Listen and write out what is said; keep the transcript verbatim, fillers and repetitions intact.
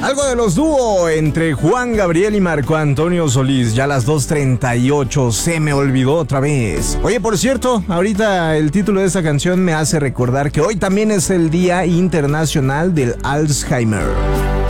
Algo de los dúos entre Juan Gabriel y Marco Antonio Solís. Ya a las dos treinta y ocho, se me olvidó otra vez. Oye, por cierto, ahorita el título de esta canción me hace recordar que hoy también es el Día Internacional del Alzheimer.